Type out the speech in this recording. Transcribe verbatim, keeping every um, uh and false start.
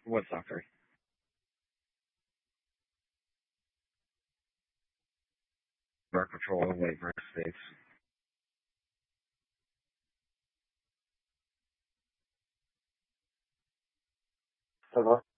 What soccer? Birth control, like birth states. Hello?